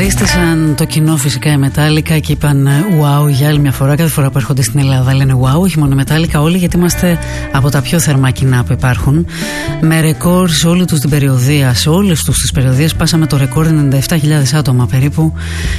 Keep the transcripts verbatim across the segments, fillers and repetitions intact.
Ευχαρίστησαν το κοινό φυσικά οι Metallica και είπαν wow για άλλη μια φορά. Κάθε φορά που έρχονται στην Ελλάδα λένε wow, όχι μόνο οι Metallica, όλοι, γιατί είμαστε από τα πιο θερμά κοινά που υπάρχουν. Με ρεκόρ σε όλη τους την περιοδία, σε όλες τους τις περιοδίες. Πάσαμε το ρεκόρ ενενήντα επτά χιλιάδες άτομα περίπου.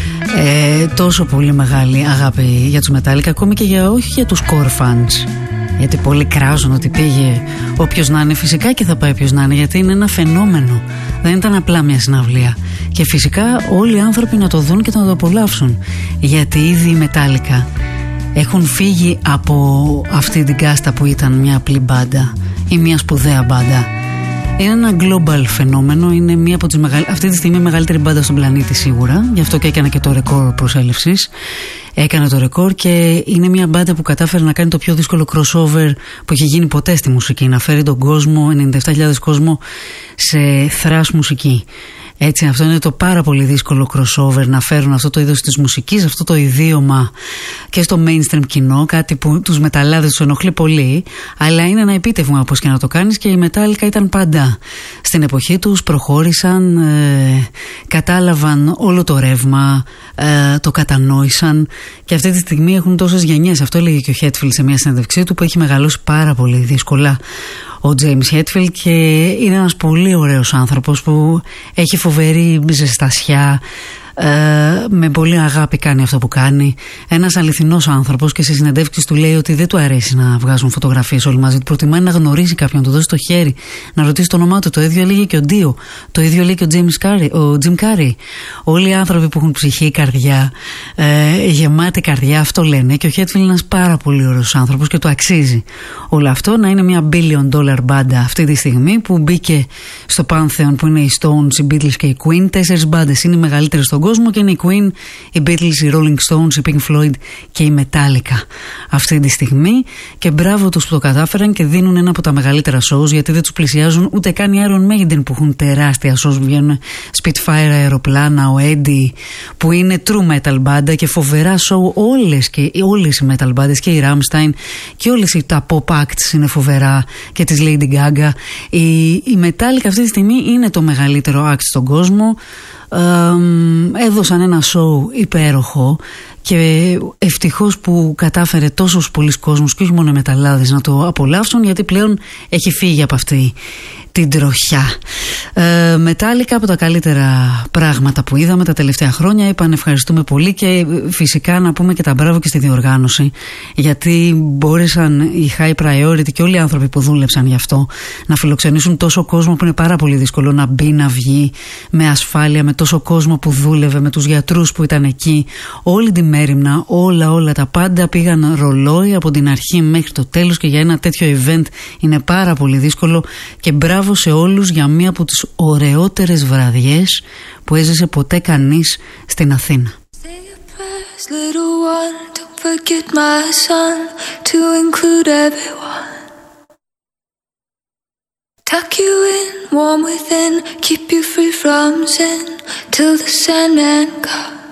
Ε, τόσο πολύ μεγάλη αγάπη για τους Metallica, ακόμη και για, όχι για τους core fans. Γιατί πολλοί κράζουν ότι πήγε όποιος να είναι, φυσικά και θα πάει όποιος να είναι, γιατί είναι ένα φαινόμενο. Δεν ήταν απλά μια συναυλία. Και φυσικά όλοι οι άνθρωποι να το δουν και να το απολαύσουν. Γιατί ήδη οι Metallica έχουν φύγει από αυτή την κάστα που ήταν μια απλή μπάντα ή μια σπουδαία μπάντα. Είναι ένα global φαινόμενο, είναι μία από τις μεγαλ... αυτή τη στιγμή η μεγαλύτερη μπάντα στον πλανήτη σίγουρα. Γι' αυτό και έκανε και το ρεκόρ προσέλευσης. Έκανε το ρεκόρ και είναι μια μπάντα που κατάφερε να κάνει το πιο δύσκολο crossover που έχει γίνει ποτέ στη μουσική. Να φέρει τον κόσμο, ενενήντα επτά χιλιάδες κόσμο, σε thrash μουσική. Έτσι, αυτό είναι το πάρα πολύ δύσκολο crossover, να φέρουν αυτό το είδος της μουσικής, αυτό το ιδίωμα και στο mainstream κοινό, κάτι που τους μεταλλάδες τους ενοχλεί πολύ, αλλά είναι ένα επίτευγμα όπως και να το κάνεις, και οι Metallica ήταν πάντα στην εποχή τους, προχώρησαν, ε, κατάλαβαν όλο το ρεύμα, ε, το κατανόησαν και αυτή τη στιγμή έχουν τόσες γενιές. Αυτό έλεγε και ο Hetfield σε μια συνέντευξή του, που έχει μεγαλώσει πάρα πολύ δύσκολα ο James Hetfield και είναι ένας πολύ ωραίος άνθρωπος που έχει φοβερή ζεστασιά, ε, με πολύ αγάπη κάνει αυτό που κάνει. Ένας αληθινός άνθρωπος, και σε συνεντεύξεις του λέει ότι δεν του αρέσει να βγάζουν φωτογραφίες όλοι μαζί. Του προτιμάει να γνωρίζει κάποιον, να του δώσει το χέρι, να ρωτήσει το όνομά του. Το ίδιο έλεγε και ο Ντίο, το ίδιο λέει και ο James Carrey, ο Jim Carrey. Όλοι οι άνθρωποι που έχουν ψυχή, καρδιά, ε, γεμάτη καρδιά, αυτό λένε. Και ο Hetfield είναι ένας πάρα πολύ ωραίος άνθρωπος και του αξίζει όλο αυτό, να είναι μια billion dollar μπάντα αυτή τη στιγμή που μπήκε στο Pantheon, που είναι οι Stones, οι Beatles και οι Queen. Τέσσερις μπάντες είναι οι μεγαλύτερες στον κόσμο και είναι οι Queen, οι Beatles, οι Rolling Stones, οι Pink Floyd και οι Metallica αυτή τη στιγμή. Και μπράβο τους που το κατάφεραν και δίνουν ένα από τα μεγαλύτερα shows, γιατί δεν τους πλησιάζουν ούτε καν οι Iron Maiden που έχουν τεράστια shows, που βγαίνουν Spitfire αεροπλάνα, ο Eddie που είναι true metal μπάντα και φοβερά show. Όλες, και, όλες οι metal μπάντες και οι Rammstein και όλες οι, τα pop acts είναι φοβερά, και της Lady Gaga. Η, η Metallica αυτή τη στιγμή είναι το μεγαλύτερο act στον κόσμο. Ε, έδωσαν ένα show υπέροχο και ευτυχώς που κατάφερε τόσος πολλοί κόσμος και όχι μόνο οι μεταλλάδες να το απολαύσουν, γιατί πλέον έχει φύγει από αυτή την τροχιά. Ε, Metallica από τα καλύτερα πράγματα που είδαμε τα τελευταία χρόνια. Είπαν ευχαριστούμε πολύ, και φυσικά να πούμε και τα μπράβο και στη διοργάνωση, γιατί μπόρεσαν οι high priority και όλοι οι άνθρωποι που δούλεψαν γι' αυτό να φιλοξενήσουν τόσο κόσμο, που είναι πάρα πολύ δύσκολο να μπει, να βγει με ασφάλεια, με τόσο κόσμο που δούλευε, με τους γιατρούς που ήταν εκεί, όλη τη μέριμνα, όλα όλα τα πάντα πήγαν ρολόι από την αρχή μέχρι το τέλος, και για ένα τέτοιο event είναι πάρα πολύ δύσκολο. Και μπράβο σε όλους για μία από τις ωραιότερες βραδιές που έζησε ποτέ κανείς στην Αθήνα. Tuck you in, warm within, keep you free from sin, till the Sandman comes.